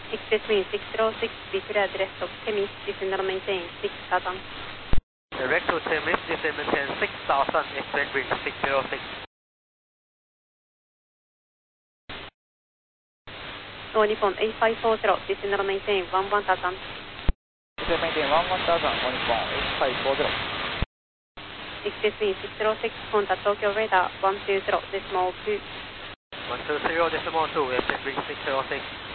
Exit wind 606, be clear direct of Temis, descend and maintain 6,000. Direct to Temis, descend and maintain 6,000, exit wind 606. Nippon 8540, descend and maintain 11,000. Descend maintain 11,000, Nippon 8540. Exit wind 606, contact Tokyo radar 120.2. 120.2, exit wind 606.